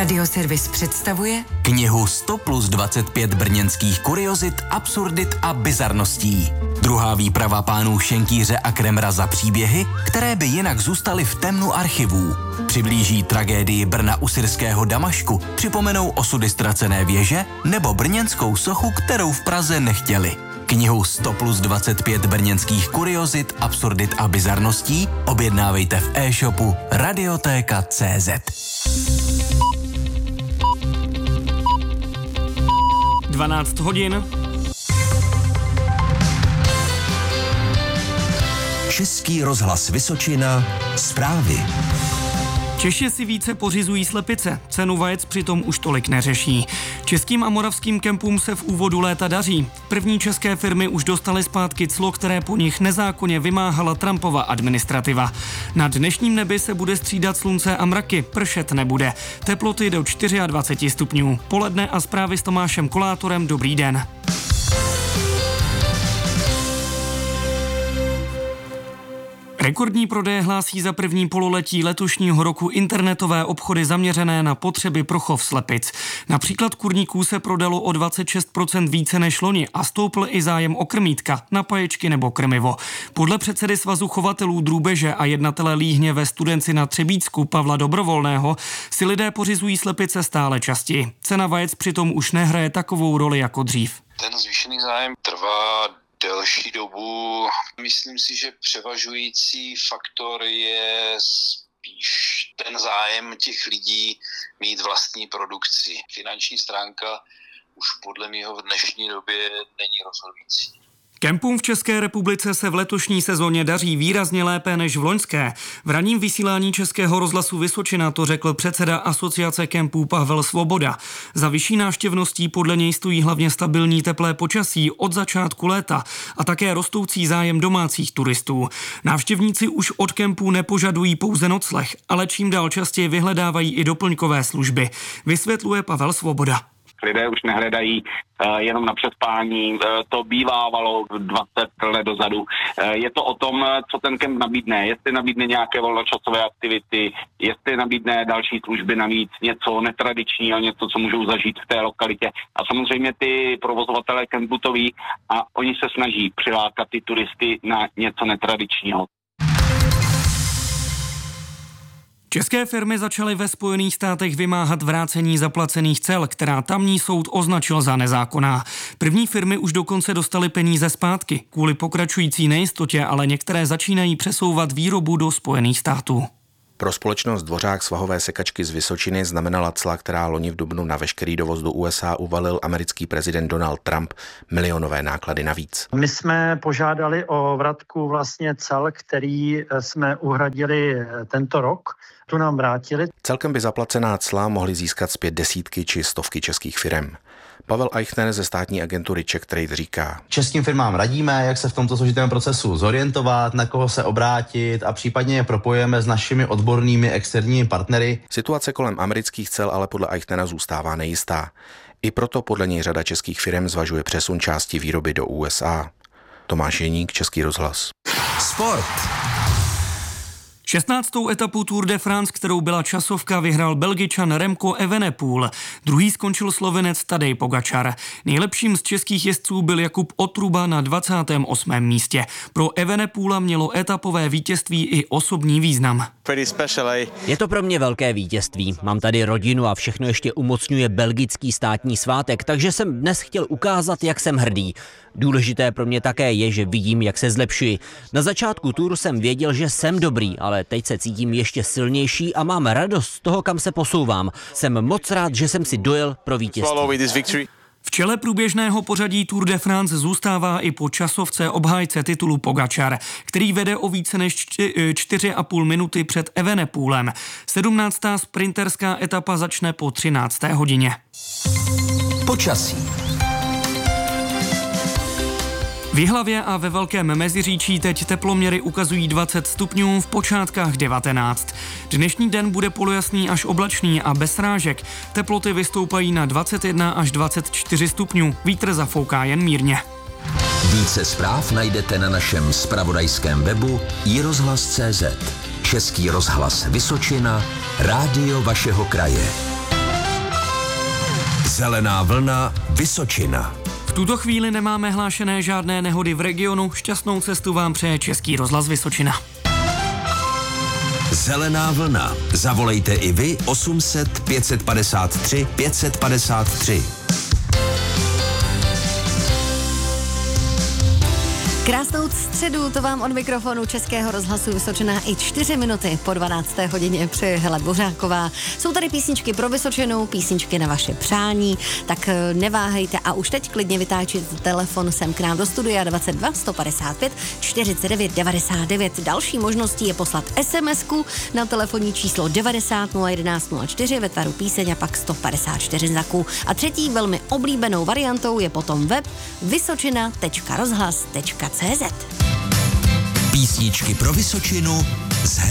Radioservis představuje knihu 100 plus 25 brněnských kuriozit, absurdit a bizarností. Druhá výprava pánů Šenkýře a Kremra za příběhy, které by jinak zůstaly v temnu archivů. Přiblíží tragédii Brna u syrského Damašku, připomenou osudy ztracené věže nebo brněnskou sochu, kterou v Praze nechtěli. Knihu 100 plus 25 brněnských kuriozit, absurdit a bizarností objednávejte v e-shopu Radiotéka.cz. 12 hodin. Český rozhlas Vysočina, zprávy. Češi si více pořizují slepice, cenu vajec přitom už tolik neřeší. Českým a moravským kempům se v úvodu léta daří. První české firmy už dostaly zpátky clo, které po nich nezákonně vymáhala Trumpova administrativa. Na dnešním nebi se bude střídat slunce a mraky, pršet nebude. Teploty do 24 stupňů. Poledne a zprávy s Tomášem Kolátorem, dobrý den. Rekordní prodeje hlásí za první pololetí letošního roku internetové obchody zaměřené na potřeby pro chov slepic. Například kurníků se prodalo o 26% více než loni a stoupl i zájem o krmítka, napaječky nebo krmivo. Podle předsedy Svazu chovatelů drůbeže a jednatele líhně ve Studenci na Třebíčsku Pavla Dobrovolného si lidé pořizují slepice stále častěji. Cena vajec přitom už nehraje takovou roli jako dřív. Ten zvýšený zájem trvá delší dobu. Myslím si, že převažující faktor je spíš ten zájem těch lidí mít vlastní produkci. Finanční stránka už podle mého v dnešní době není rozhodující. Kempům v České republice se v letošní sezóně daří výrazně lépe než v loňské. V ranním vysílání Českého rozhlasu Vysočina to řekl předseda Asociace kempů Pavel Svoboda. Za vyšší návštěvností podle něj stojí hlavně stabilní teplé počasí od začátku léta a také rostoucí zájem domácích turistů. Návštěvníci už od kempů nepožadují pouze nocleh, ale čím dál častěji vyhledávají i doplňkové služby, vysvětluje Pavel Svoboda. Lidé už nehledají jenom na přespání, to bývávalo 20 let dozadu. Je to o tom, co ten kemp nabídne, jestli nabídne nějaké volnočasové aktivity, jestli nabídne další služby navíc, něco netradičního, něco, co můžou zažít v té lokalitě. A samozřejmě ty provozovatelé kempu to ví a oni se snaží přilákat ty turisty na něco netradičního. České firmy začaly ve Spojených státech vymáhat vrácení zaplacených cel, která tamní soud označil za nezákonná. První firmy už dokonce dostaly peníze zpátky. Kvůli pokračující nejistotě ale některé začínají přesouvat výrobu do Spojených států. Pro společnost Dvořák svahové sekačky z Vysočiny znamenala cla, která loni v dubnu na veškerý dovoz do USA uvalil americký prezident Donald Trump, milionové náklady navíc. My jsme požádali o vratku vlastně cel, který jsme uhradili tento rok. Tu nám vrátili. Celkem by zaplacená cla mohly získat zpět desítky či stovky českých firem. Pavel Eichner ze státní agentury Czech Trade říká: Českým firmám radíme, jak se v tomto složitém procesu zorientovat, na koho se obrátit a případně je propojujeme s našimi odbornými externími partnery. Situace kolem amerických cel ale podle Eichnera zůstává nejistá. I proto podle něj řada českých firem zvažuje přesun části výroby do USA. Tomáš Jeník, Český rozhlas. Sport. 16. etapu Tour de France, kterou byla časovka, vyhrál Belgičan Remco Evenepoel. Druhý skončil Slovenec Tadej Pogačar. Nejlepším z českých jezdců byl Jakub Otruba na 28. místě. Pro Evenepoela mělo etapové vítězství i osobní význam. Je to pro mě velké vítězství. Mám tady rodinu a všechno ještě umocňuje belgický státní svátek, takže jsem dnes chtěl ukázat, jak jsem hrdý. Důležité pro mě také je, že vidím, jak se zlepšuji. Na začátku túru jsem věděl, že jsem dobrý, ale teď se cítím ještě silnější a mám radost z toho, kam se posouvám. Jsem moc rád, že jsem si dojel pro vítězství. V čele průběžného pořadí Tour de France zůstává i po časovce obhájce titulu Pogačar, který vede o více než 4,5 minuty před Evenepoelem. 17. sprinterská etapa začne po 13. hodině. Počasí. V Jihlavě a ve Velkém Meziříčí teď teploměry ukazují 20 stupňů, v počátkách 19. Dnešní den bude polojasný až oblačný a bez srážek. Teploty vystoupají na 21 až 24 stupňů. Vítr zafouká jen mírně. Více zpráv najdete na našem zpravodajském webu iRozhlas.cz. Český rozhlas Vysočina, rádio vašeho kraje. Zelená vlna Vysočina. V tuto chvíli nemáme hlášené žádné nehody v regionu. Šťastnou cestu vám přeje Český rozhlas Vysočina. Zelená vlna. Zavolejte i vy 800 553 553. Krásnou středu, to vám od mikrofonu Českého rozhlasu Vysočina i 4 minuty po 12. hodině přeje Hela Dvořáková. Jsou tady písničky pro Vysočinu, písničky na vaše přání, tak neváhejte a už teď klidně vytáčet telefon sem k nám do studia 22 155 49 99. Další možností je poslat SMS-ku na telefonní číslo 90 011 04 ve tvaru píseň a pak 154 znaků. A třetí velmi oblíbenou variantou je potom web vysočina.rozhlas.cz. Písničky pro Vysočinu s